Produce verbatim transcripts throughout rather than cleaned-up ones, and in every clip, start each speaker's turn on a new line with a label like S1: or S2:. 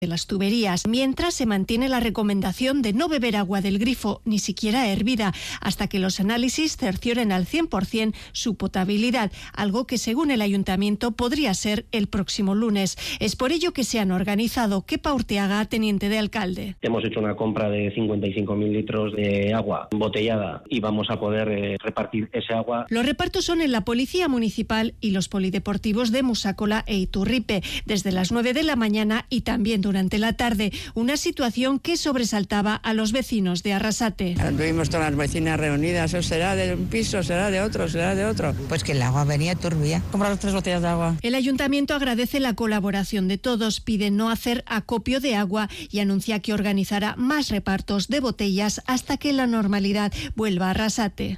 S1: de las tuberías, mientras se mantiene la recomendación de no beber agua del grifo, ni siquiera hervida, hasta que los análisis cercioren al cien por ciento su potabilidad, algo que según el ayuntamiento podría ser el próximo lunes. Es por ello que se han organizado. Kepa Urteaga, teniente de alcalde.
S2: Hemos hecho una compra de cincuenta y cinco mil litros de agua embotellada y vamos a poder eh, repartir ese agua.
S1: Los repartos son en la Policía Municipal y los polideportivos de Musácola e Iturripe, desde las nueve de la mañana y también durante la tarde, una situación que sobresaltaba a los vecinos de Arrasate.
S3: Tuvimos todas las vecinas reunidas, ¿o será de un piso, será de otro, será de otro?
S4: Pues que el agua venía turbia.
S3: Compraron tres botellas de agua.
S1: El ayuntamiento agradece la colaboración de todos, pide no hacer acopio de agua y anuncia que organizará más repartos de botellas hasta que la normalidad vuelva a Arrasate.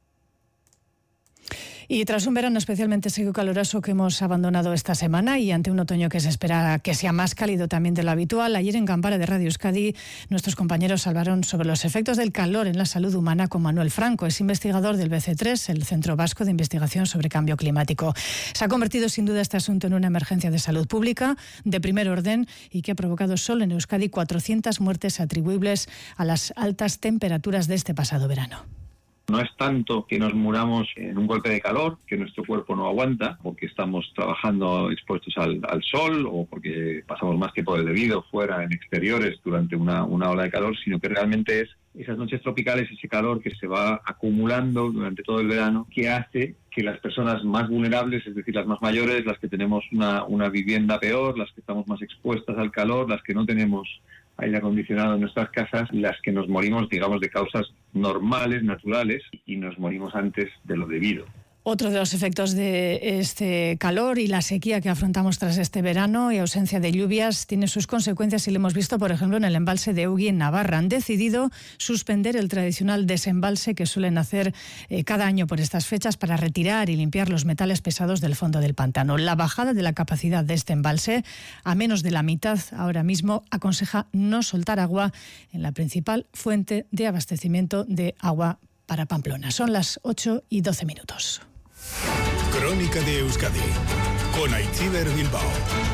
S5: Y tras un verano especialmente seco y caluroso que hemos abandonado esta semana y ante un otoño que se espera que sea más cálido también de lo habitual, ayer en Campara de Radio Euskadi nuestros compañeros hablaron sobre los efectos del calor en la salud humana con Manuel Franco. Es investigador del B C tres, el Centro Vasco de Investigación sobre Cambio Climático. Se ha convertido sin duda este asunto en una emergencia de salud pública de primer orden y que ha provocado solo en Euskadi cuatrocientas muertes atribuibles a las altas temperaturas de este pasado verano.
S6: No es tanto que nos muramos en un golpe de calor, que nuestro cuerpo no aguanta, porque estamos trabajando expuestos al, al sol o porque pasamos más tiempo del debido fuera en exteriores durante una, una ola de calor, sino que realmente es esas noches tropicales, ese calor que se va acumulando durante todo el verano, que hace que las personas más vulnerables, es decir, las más mayores, las que tenemos una, una vivienda peor, las que estamos más expuestas al calor, las que no tenemos aire acondicionado en nuestras casas, las que nos morimos, digamos, de causas normales, naturales, y nos morimos antes de lo debido.
S5: Otro de los efectos de este calor y la sequía que afrontamos tras este verano y ausencia de lluvias tiene sus consecuencias y lo hemos visto, por ejemplo, en el embalse de Eugui en Navarra. Han decidido suspender el tradicional desembalse que suelen hacer eh, cada año por estas fechas para retirar y limpiar los metales pesados del fondo del pantano. La bajada de la capacidad de este embalse a menos de la mitad ahora mismo aconseja no soltar agua en la principal fuente de abastecimiento de agua para Pamplona. Son las ocho y doce minutos.
S7: Crónica de Euskadi con Aitziber Bilbao.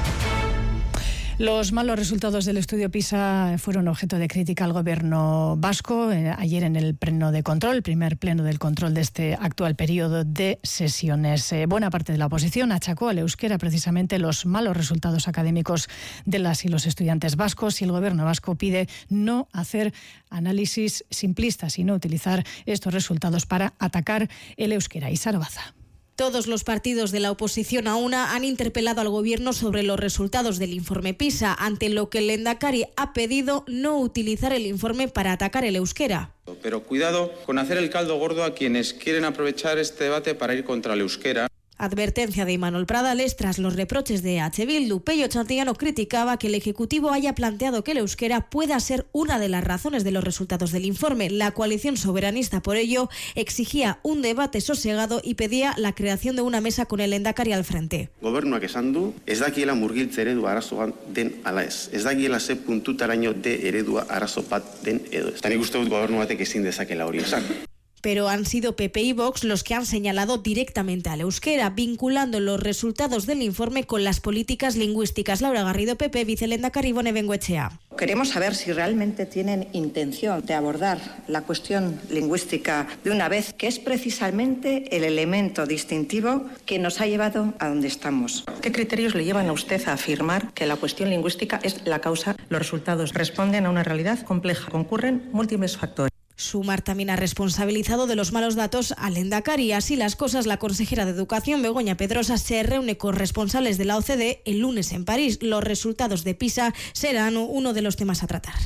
S5: Los malos resultados del estudio PISA fueron objeto de crítica al gobierno vasco eh, ayer en el pleno de control, el primer pleno del control de este actual periodo de sesiones. Eh, buena parte de la oposición achacó al euskera precisamente los malos resultados académicos de las y los estudiantes vascos y el gobierno vasco pide no hacer análisis simplistas y no utilizar estos resultados para atacar el euskera. Isara Baza.
S8: Todos los partidos de la oposición a una han interpelado al gobierno sobre los resultados del informe PISA, ante lo que el Lehendakari ha pedido no utilizar el informe para atacar el euskera.
S9: Pero cuidado con hacer el caldo gordo a quienes quieren aprovechar este debate para ir contra el euskera.
S8: Advertencia de Imanol Pradales tras los reproches de H. Bildu. Pello Chantillano criticaba que el Ejecutivo haya planteado que el euskera pueda ser una de las razones de los resultados del informe. La coalición soberanista, por ello, exigía un debate sosegado y pedía la creación de una mesa con el Lehendakari al frente.
S10: Gobernuak esan du, ez dakiela murgiltze eredua arazoan den ala ez. Ez dakiela ze puntutaraino de eredua arazo bat den edo ez. Eta nik uste dut gobernu batek ezin dezakela hori esan.
S8: Pero han sido P P y Vox los que han señalado directamente al euskera, vinculando los resultados del informe con las políticas lingüísticas. Laura Garrido, P P, vicelehendakari Ibone Bengoechea.
S11: Queremos saber si realmente tienen intención de abordar la cuestión lingüística de una vez, que es precisamente el elemento distintivo que nos ha llevado a donde estamos.
S12: ¿Qué criterios le llevan a usted a afirmar que la cuestión lingüística es la causa? Los resultados responden a una realidad compleja. Concurren múltiples factores.
S8: Sumar también ha responsabilizado de los malos datos al Lehendakari. Así las cosas, la consejera de Educación, Begoña Pedrosa, se reúne con responsables de la O C D E el lunes en París. Los resultados de PISA serán uno de los temas a tratar.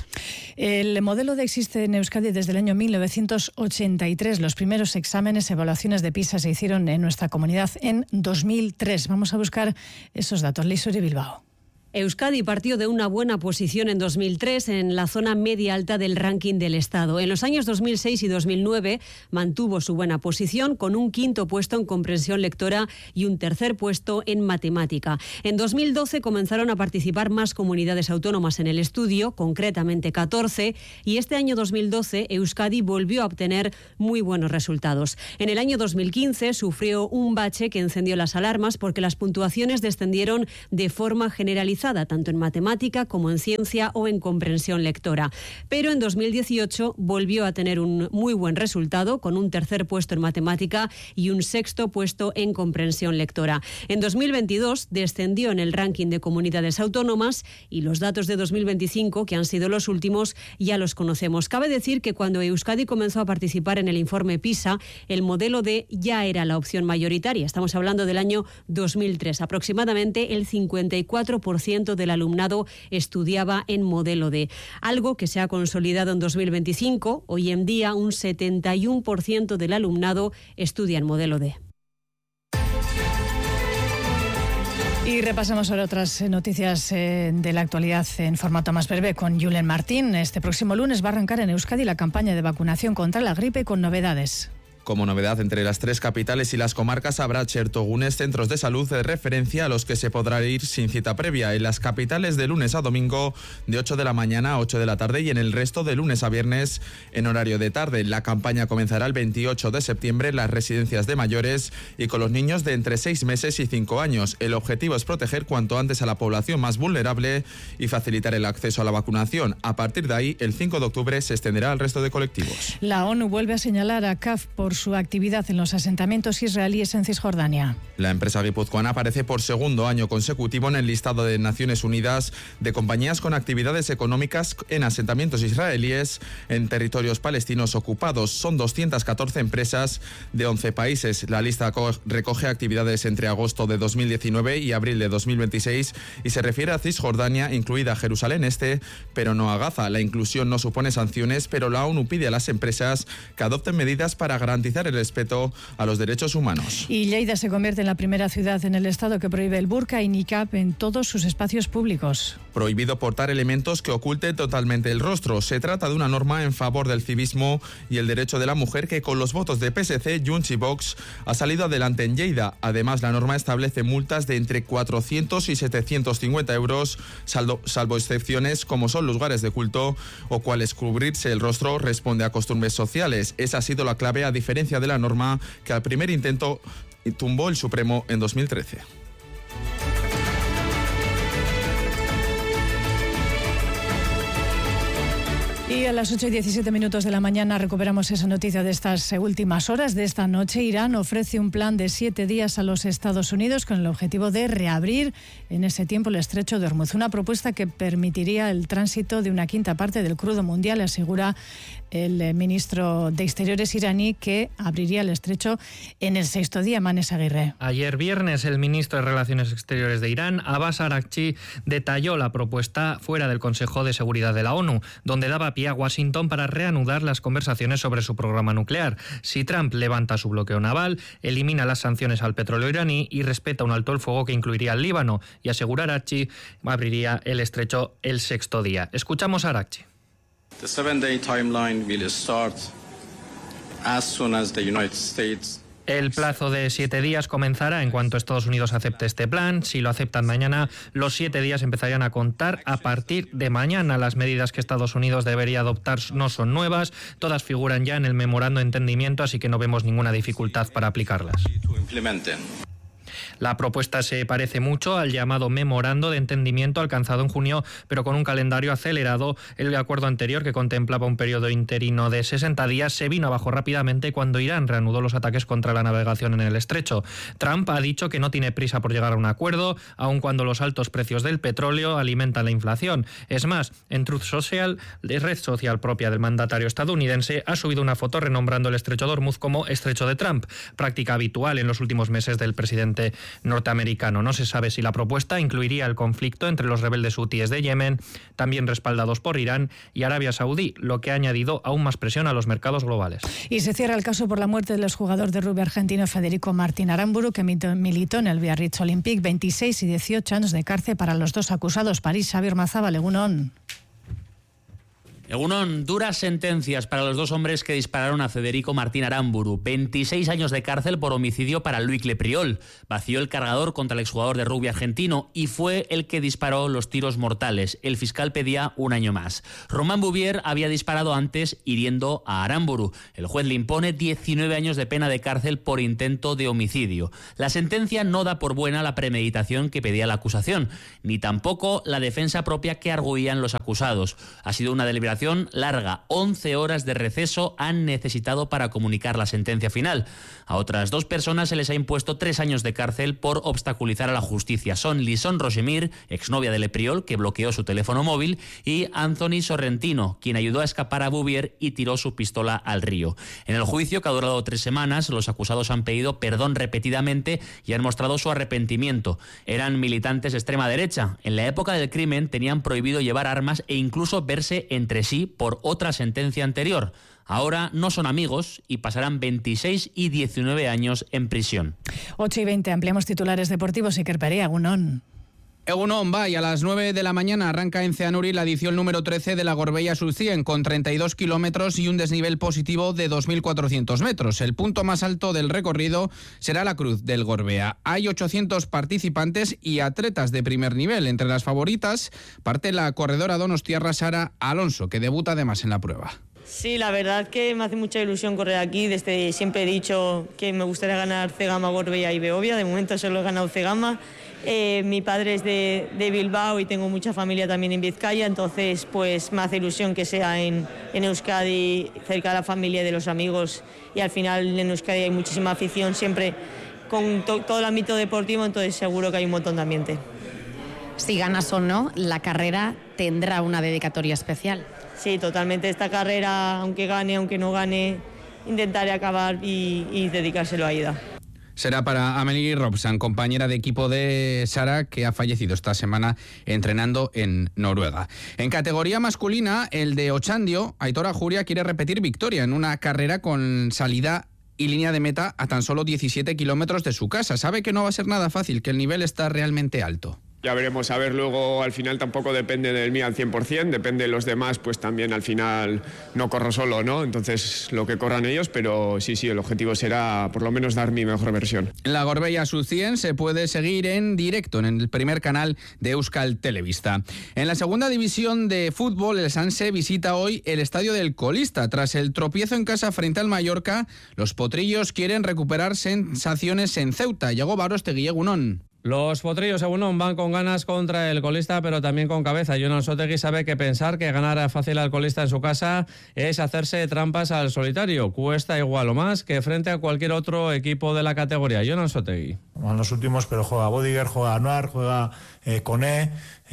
S5: El modelo D existe en Euskadi desde el año mil novecientos ochenta y tres. Los primeros exámenes, evaluaciones de PISA se hicieron en nuestra comunidad en dos mil tres. Vamos a buscar esos datos. Leisuri Bilbao.
S13: Euskadi partió de una buena posición en dos mil tres en la zona media-alta del ranking del Estado. En los años dos mil seis y dos mil nueve mantuvo su buena posición con un quinto puesto en comprensión lectora y un tercer puesto en matemática. En dos mil doce comenzaron a participar más comunidades autónomas en el estudio, concretamente catorce, y este año dos mil doce Euskadi volvió a obtener muy buenos resultados. En el año dos mil quince sufrió un bache que encendió las alarmas porque las puntuaciones descendieron de forma generalizada pasada, tanto en matemática como en ciencia o en comprensión lectora. Pero en dos mil dieciocho volvió a tener un muy buen resultado, con un tercer puesto en matemática y un sexto puesto en comprensión lectora. En dos mil veintidós descendió en el ranking de comunidades autónomas y los datos de dos mil veinticinco, que han sido los últimos, ya los conocemos. Cabe decir que cuando Euskadi comenzó a participar en el informe PISA, el modelo D ya era la opción mayoritaria. Estamos hablando del año dos mil tres. Aproximadamente el cincuenta y cuatro por ciento del alumnado estudiaba en modelo D, algo que se ha consolidado en dos mil veinticinco. Hoy en día un setenta y uno por ciento del alumnado estudia en modelo D.
S5: Y repasamos ahora otras noticias eh, de la actualidad en formato más breve con Julen Martín. Este próximo lunes va a arrancar en Euskadi la campaña de vacunación contra la gripe con novedades.
S14: Como novedad, entre las tres capitales y las comarcas habrá txertogunes, centros de salud de referencia a los que se podrá ir sin cita previa. En las capitales de lunes a domingo de ocho de la mañana a ocho de la tarde y en el resto de lunes a viernes en horario de tarde. La campaña comenzará el veintiocho de septiembre en las residencias de mayores y con los niños de entre seis meses y cinco años. El objetivo es proteger cuanto antes a la población más vulnerable y facilitar el acceso a la vacunación. A partir de ahí, el cinco de octubre se extenderá al resto de colectivos.
S5: La ONU vuelve a señalar a C A F por su actividad en los asentamientos israelíes en Cisjordania.
S14: La empresa guipuzcoana aparece por segundo año consecutivo en el listado de Naciones Unidas de compañías con actividades económicas en asentamientos israelíes en territorios palestinos ocupados. Son doscientas catorce empresas de once países. La lista recoge actividades entre agosto de dos mil diecinueve y abril de dos mil veintiséis y se refiere a Cisjordania, incluida Jerusalén Este, pero no a Gaza. La inclusión no supone sanciones, pero la ONU pide a las empresas que adopten medidas para garantizar el respeto a los derechos humanos.
S5: Y Lleida se convierte en la primera ciudad en el estado que prohíbe el burka y niqab en todos sus espacios públicos.
S14: Prohibido portar elementos que oculten totalmente el rostro. Se trata de una norma en favor del civismo y el derecho de la mujer que con los votos de P S C, Junts y Vox ha salido adelante en Lleida. Además, la norma establece multas de entre cuatrocientos y setecientos cincuenta euros, salvo, salvo excepciones como son lugares de culto o cuales cubrirse el rostro responde a costumbres sociales. Esa ha sido la clave, a diferencia de la norma que al primer intento tumbó el Supremo en dos mil trece.
S5: Y a las ocho y diecisiete minutos de la mañana recuperamos esa noticia de estas últimas horas. De esta noche, Irán ofrece un plan de siete días a los Estados Unidos con el objetivo de reabrir en ese tiempo el estrecho de Hormuz. Una propuesta que permitiría el tránsito de una quinta parte del crudo mundial, asegura el ministro de Exteriores iraní, que abriría el estrecho en el sexto día. Manes Aguirre.
S15: Ayer viernes, el ministro de Relaciones Exteriores de Irán, Abbas Araghchi, detalló la propuesta fuera del Consejo de Seguridad de la ONU, donde daba pie a Washington para reanudar las conversaciones sobre su programa nuclear. Si Trump levanta su bloqueo naval, elimina las sanciones al petróleo iraní y respeta un alto el fuego que incluiría el Líbano, y asegura Araghchi, abriría el estrecho el sexto día. Escuchamos a Araghchi.
S16: The seven-day timeline will start as soon as the United States.
S15: El plazo de siete días comenzará en cuanto Estados Unidos acepte este plan. Si lo aceptan mañana, los siete días empezarían a contar a partir de mañana. Las medidas que Estados Unidos debería adoptar no son nuevas, todas figuran ya en el memorando de entendimiento, así que no vemos ninguna dificultad para aplicarlas. La propuesta se parece mucho al llamado memorando de entendimiento alcanzado en junio, pero con un calendario acelerado. El acuerdo anterior, que contemplaba un periodo interino de sesenta días, se vino abajo rápidamente cuando Irán reanudó los ataques contra la navegación en el estrecho. Trump ha dicho que no tiene prisa por llegar a un acuerdo, aun cuando los altos precios del petróleo alimentan la inflación. Es más, en Truth Social, la red social propia del mandatario estadounidense, ha subido una foto renombrando el estrecho de Hormuz como Estrecho de Trump, práctica habitual en los últimos meses del presidente norteamericano. No se sabe si la propuesta incluiría el conflicto entre los rebeldes hutíes de Yemen, también respaldados por Irán, y Arabia Saudí, lo que ha añadido aún más presión a los mercados globales.
S5: Y se cierra el caso por la muerte del exjugador de rugby argentino Federico Martín Aramburu, que militó en el Biarritz Olympique. veintiséis y dieciocho años de cárcel para los dos acusados. París, Xavier Mazaba, Legunón.
S17: Egunon, duras sentencias para los dos hombres que dispararon a Federico Martín Aramburu. veintiséis años de cárcel por homicidio para Luis Lepriol. Vació el cargador contra el exjugador de rugby argentino y fue el que disparó los tiros mortales. El fiscal pedía un año más. Román Bouvier había disparado antes hiriendo a Aramburu. El juez le impone diecinueve años de pena de cárcel por intento de homicidio. La sentencia no da por buena la premeditación que pedía la acusación, ni tampoco la defensa propia que arguían los acusados. Ha sido una deliberación larga. once horas de receso han necesitado para comunicar la sentencia final. A otras dos personas se les ha impuesto tres años de cárcel por obstaculizar a la justicia. Son Lison Rosemir, exnovia de Lepriol, que bloqueó su teléfono móvil, y Anthony Sorrentino, quien ayudó a escapar a Bouvier y tiró su pistola al río. En el juicio, que ha durado tres semanas, los acusados han pedido perdón repetidamente y han mostrado su arrepentimiento. Eran militantes de extrema derecha. En la época del crimen tenían prohibido llevar armas e incluso verse entre sí por otra sentencia anterior. Ahora no son amigos y pasarán veintiséis y diecinueve años en prisión.
S5: ocho y veinte, ampliamos titulares deportivos. Iker Perea, Egunon.
S18: Egunon, va, y a las nueve de la mañana arranca en Ceanuri la edición número trece de la Gorbea Sub cien, con treinta y dos kilómetros y un desnivel positivo de dos mil cuatrocientos metros. El punto más alto del recorrido será la Cruz del Gorbea. Hay ochocientos participantes y atletas de primer nivel. Entre las favoritas parte la corredora donostiarra Sara Alonso, que debuta además en la prueba.
S19: Sí, la verdad que me hace mucha ilusión correr aquí. Desde siempre he dicho que me gustaría ganar Cegama, Gorbea y Beovia. De momento solo he ganado Cegama. Eh, mi padre es de, de Bilbao y tengo mucha familia también en Vizcaya, entonces pues me hace ilusión que sea en, en Euskadi, cerca de la familia y de los amigos, y al final en Euskadi hay muchísima afición siempre con to, todo el ámbito deportivo, entonces seguro que hay un montón de ambiente.
S20: Si ganas o no, la carrera tendrá una dedicatoria especial.
S19: Sí, totalmente. Esta carrera, aunque gane, aunque no gane, intentaré acabar y, y dedicárselo a Ida.
S18: Será para Amelie Robson, compañera de equipo de Sara, que ha fallecido esta semana entrenando en Noruega. En categoría masculina, el de Ochandio, Aitor Ajuria quiere repetir victoria en una carrera con salida y línea de meta a tan solo diecisiete kilómetros de su casa. Sabe que no va a ser nada fácil, que el nivel está realmente alto.
S21: Ya veremos, a ver, luego al final tampoco depende de mí al cien por ciento, depende de los demás, pues también al final no corro solo, ¿no? Entonces lo que corran ellos, pero sí, sí, el objetivo será por lo menos dar mi mejor versión.
S18: La Gorbea Sub cien se puede seguir en directo en el primer canal de Euskal Telebista. En la segunda división de fútbol, el Sanse visita hoy el estadio del Colista. Tras el tropiezo en casa frente al Mallorca, los potrillos quieren recuperar sensaciones en Ceuta. Llegó Barostegui, Egunon.
S22: Los potrillos, según van con ganas contra el colista, pero también con cabeza. Jonan Sotegui sabe que pensar que ganar fácil al colista en su casa es hacerse trampas al solitario. Cuesta igual o más que frente a cualquier otro equipo de la categoría. Jonan Sotegui.
S23: En los últimos, pero juega Bodiger, juega Anuar, juega eh, Coné.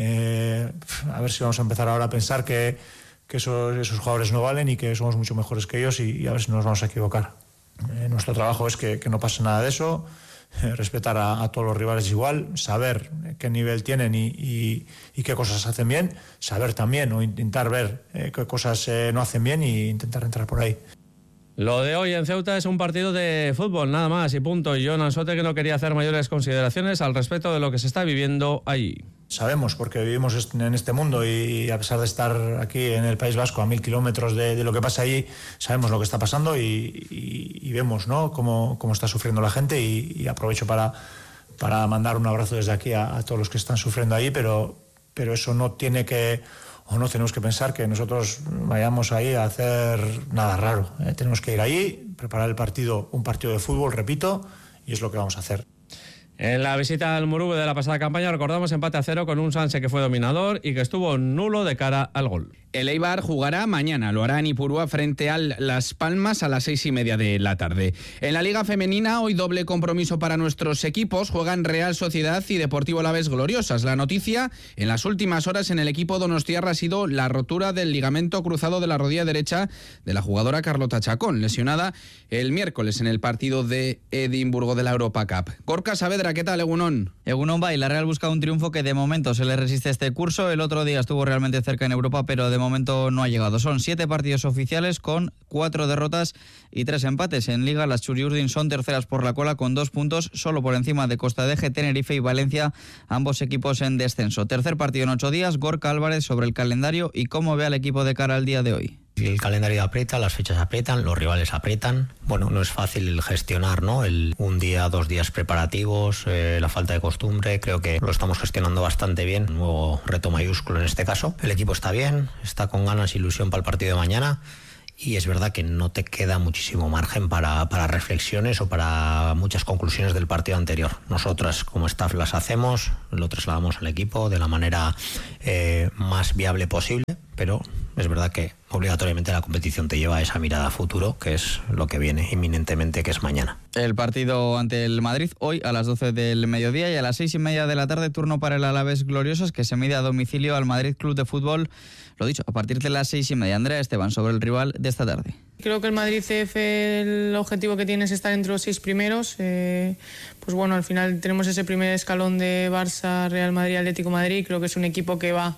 S23: Eh, a ver si vamos a empezar ahora a pensar que, que esos, esos jugadores no valen y que somos mucho mejores que ellos, y, y a ver si no nos vamos a equivocar. Eh, nuestro trabajo es que, que no pase nada de eso. Respetar a, a todos los rivales igual, saber qué nivel tienen y, y, y qué cosas hacen bien, saber también o intentar ver eh, qué cosas eh, no hacen bien e intentar entrar por ahí.
S22: Lo de hoy en Ceuta es un partido de fútbol, nada más y punto. Jonan Sotegui no quería hacer mayores consideraciones al respecto de lo que se está viviendo allí.
S23: Sabemos, porque vivimos en este mundo y a pesar de estar aquí en el País Vasco a mil kilómetros de, de lo que pasa allí, sabemos lo que está pasando y, y, y vemos, ¿no?, cómo, cómo está sufriendo la gente, y, y aprovecho para, para mandar un abrazo desde aquí a, a todos los que están sufriendo ahí, pero, pero eso no tiene que, o no tenemos que pensar que nosotros vayamos ahí a hacer nada raro. ¿eh? Tenemos que ir ahí, preparar el partido, un partido de fútbol, repito, y es lo que vamos a hacer.
S22: En la visita al Murube de la pasada campaña recordamos empate a cero con un Sanse que fue dominador y que estuvo nulo de cara al gol.
S18: El Eibar jugará mañana, lo hará en Ipurúa frente al Las Palmas a las seis y media de la tarde. En la Liga Femenina, hoy doble compromiso para nuestros equipos. Juegan Real Sociedad y Deportivo Alavés Gloriosas. La noticia en las últimas horas en el equipo donostiarra ha sido la rotura del ligamento cruzado de la rodilla derecha de la jugadora Carlota Chacón, lesionada el miércoles en el partido de Edimburgo de la Europa Cup. Gorka Saavedra, ¿qué tal, Egunon?
S24: Egunon va, y la Real busca un triunfo que de momento se le resiste este curso. El otro día estuvo realmente cerca en Europa, pero de momento
S2: momento no ha llegado. Son siete partidos oficiales con cuatro derrotas y tres empates. En Liga, las Txuri-Urdin son terceras por la cola con dos puntos, solo por encima de Costa Eje, Tenerife y Valencia, ambos equipos en descenso. Tercer partido en ocho días, Gorka Álvarez sobre el calendario y cómo ve al equipo de cara al día de hoy.
S3: El calendario aprieta, las fechas aprietan, los rivales aprietan. Bueno, no es fácil gestionar, ¿no? El un día, dos días preparativos, eh, la falta de costumbre. Creo que lo estamos gestionando bastante bien. Un nuevo reto mayúsculo en este caso. El equipo está bien, está con ganas e ilusión para el partido de mañana. Y es verdad que no te queda muchísimo margen para, para reflexiones o para muchas conclusiones del partido anterior. Nosotras como staff las hacemos, lo trasladamos al equipo de la manera eh, más viable posible, pero es verdad que obligatoriamente la competición te lleva a esa mirada a futuro, que es lo que viene inminentemente, que es mañana.
S2: El partido ante el Madrid hoy a las doce del mediodía y a las seis y media de la tarde turno para el Alavés Gloriosos, que se mide a domicilio al Madrid Club de Fútbol. Lo dicho, a partir de las seis y media. Andrea Esteban sobre el rival de esta tarde.
S4: Creo que el Madrid C F, el objetivo que tiene es estar entre los seis primeros. Eh, pues bueno, al final tenemos ese primer escalón de Barça, Real Madrid, Atlético Madrid. Creo que es un equipo que va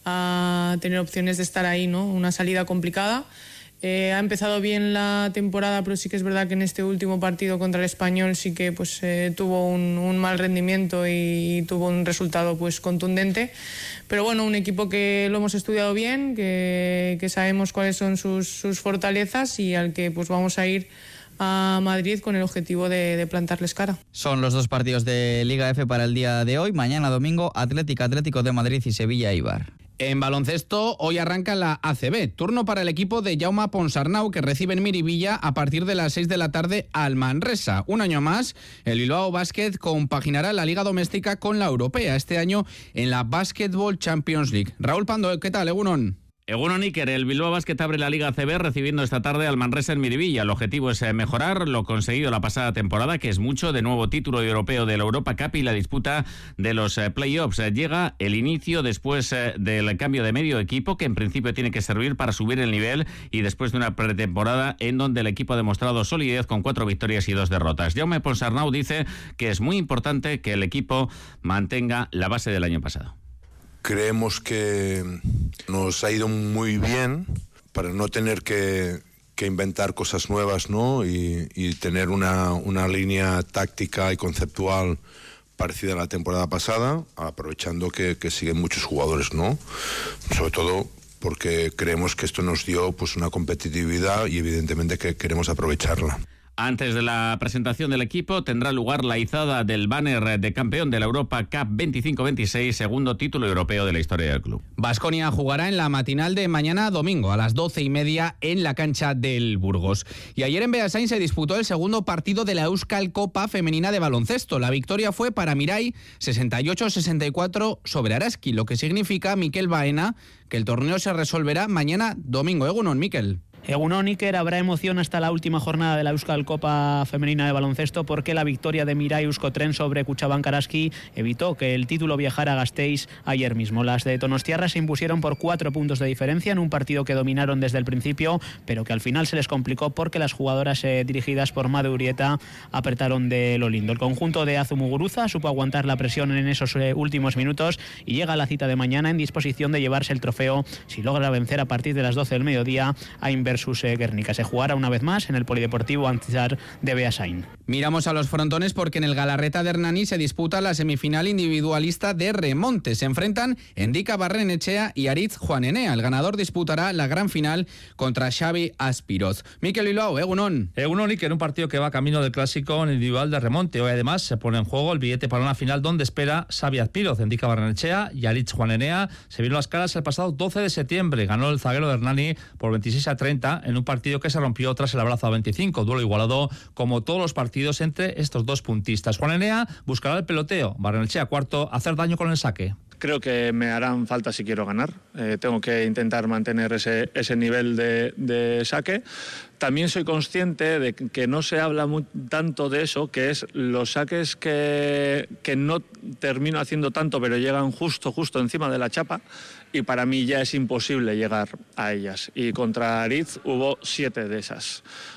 S4: a tener opciones de estar ahí, ¿no? Una salida complicada. Eh, ha empezado bien la temporada, pero sí que es verdad que en este último partido contra el Español sí que pues, eh, tuvo un, un mal rendimiento y, y tuvo un resultado pues, contundente. Pero bueno, un equipo que lo hemos estudiado bien, que, que sabemos cuáles son sus, sus fortalezas y al que pues, vamos a ir a Madrid con el objetivo de, de plantarles cara.
S2: Son los dos partidos de Liga F para el día de hoy. Mañana domingo, Atlético Atlético de Madrid y Sevilla Eibar.
S18: En baloncesto, hoy arranca la A C B. Turno para el equipo de Jaume Ponsarnau, que recibe en Miribilla a partir de las seis de la tarde al Manresa. Un año más, el Bilbao Basket compaginará la Liga Doméstica con la Europea, este año en la Basketball Champions League. Raúl Pando, ¿qué tal, Egunon?
S24: Egunon Iker, el Bilbao Basket abre la Liga A C B recibiendo esta tarde al Manresa en Miribilla. El objetivo es mejorar lo conseguido la pasada temporada, que es mucho, de nuevo título europeo de la Europa Cup y la disputa de los playoffs. Llega el inicio después del cambio de medio equipo, que en principio tiene que servir para subir el nivel y después de una pretemporada en donde el equipo ha demostrado solidez con cuatro victorias y dos derrotas. Jaume Ponsarnau dice que es muy importante que el equipo mantenga la base del año pasado.
S25: Creemos que nos ha ido muy bien para no tener que, que inventar cosas nuevas, ¿no? Y, y tener una, una línea táctica y conceptual parecida a la temporada pasada, aprovechando que, que siguen muchos jugadores, ¿no? Sobre todo porque creemos que esto nos dio pues una competitividad y evidentemente que queremos aprovecharla.
S24: Antes de la presentación del equipo tendrá lugar la izada del banner de campeón de la Europa Cup veinticinco veintiséis, segundo título europeo de la historia del club.
S18: Baskonia jugará en la matinal de mañana domingo a las doce y media en la cancha del Burgos. Y ayer en Beasain se disputó el segundo partido de la Euskal Copa femenina de baloncesto. La victoria fue para Mirai sesenta y ocho a sesenta y cuatro sobre Araski, lo que significa, Mikel Baena, que el torneo se resolverá mañana domingo. Egunon, Mikel.
S26: Egunon, Iker, habrá emoción hasta la última jornada de la Euskal Copa femenina de baloncesto porque la victoria de Mirai Euskotren sobre Kutxabank Araski evitó que el título viajara a Gasteiz ayer mismo. Las de Donostiarra se impusieron por cuatro puntos de diferencia en un partido que dominaron desde el principio, pero que al final se les complicó porque las jugadoras eh, dirigidas por Made Urieta apretaron de lo lindo. El conjunto de Azu Muguruza supo aguantar la presión en esos eh, últimos minutos y llega a la cita de mañana en disposición de llevarse el trofeo si logra vencer a partir de las doce del mediodía a Inver versus eh, Guernica. Se jugará una vez más en el Polideportivo Antzar de Beasain.
S18: Miramos a los frontones porque en el Galarreta de Hernani se disputa la semifinal individualista de remonte. Se enfrentan Endika Barrenechea y Aritz Juanenea. El ganador disputará la gran final contra Xavi Aspiroz. Mikel Bilbao, Egunon.
S22: Egunon, y que en un partido que va camino del clásico en individual de remonte. Hoy además se pone en juego el billete para una final donde espera Xavi Aspiroz, Endika Barrenechea y Aritz Juanenea. Se vieron las caras el pasado doce de septiembre. Ganó el zaguero de Hernani por veintiséis a treinta en un partido que se rompió tras el abrazo a veinticinco. Duelo igualado como todos los partidos entre estos dos puntistas. Juanenea buscará el peloteo. Barrenechea cuarto, hacer daño con el saque.
S27: Creo que me harán falta si quiero ganar. Eh, tengo que intentar mantener ese, ese nivel de, de saque. También soy consciente de que no se habla muy, tanto de eso, que es los saques que, que no termino haciendo tanto, pero llegan justo, justo encima de la chapa. Y para mí ya es imposible llegar a ellas. Y contra Aritz hubo siete de esas.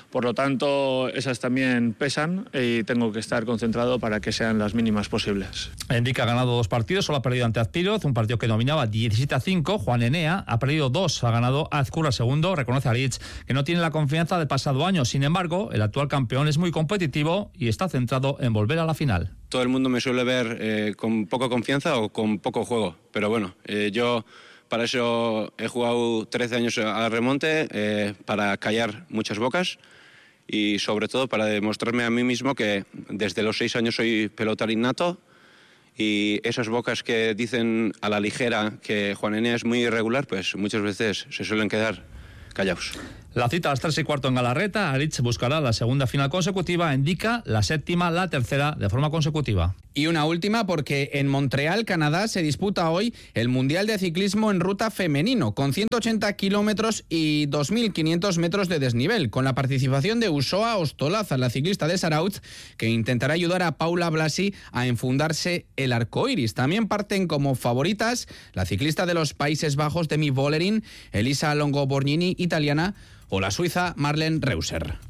S27: Por lo tanto, esas también pesan y tengo que estar concentrado para que sean las mínimas posibles.
S1: Enrique ha ganado dos partidos, solo ha perdido ante Azpiroz, un partido que dominaba diecisiete a cinco. Juan Enea ha perdido dos, ha ganado a Azcurra segundo. Reconoce a Aritz que no tiene la confianza del pasado año. Sin embargo, el actual campeón es muy competitivo y está centrado en volver a la final.
S6: Todo el mundo me suele ver eh, con poca confianza o con poco juego, pero bueno, eh, yo para eso he jugado trece años a remonte, eh, para callar muchas bocas y sobre todo para demostrarme a mí mismo que desde los seis años soy pelotari innato, y esas bocas que dicen a la ligera que Juan Enea es muy irregular, pues muchas veces se suelen quedar callados.
S1: La cita a las tres y cuarto en Galarreta. Aritz buscará la segunda final consecutiva, indica la séptima, la tercera de forma consecutiva.
S18: Y una última, porque en Montreal, Canadá, se disputa hoy el Mundial de Ciclismo en Ruta femenino, con ciento ochenta kilómetros y dos mil quinientos metros de desnivel, con la participación de Usoa Ostolaza, la ciclista de Sarauz, que intentará ayudar a Paula Blasi a enfundarse el arco iris. También parten como favoritas la ciclista de los Países Bajos, Demi Vollering, Elisa Longo Borghini, italiana, o la suiza Marlene Reuser.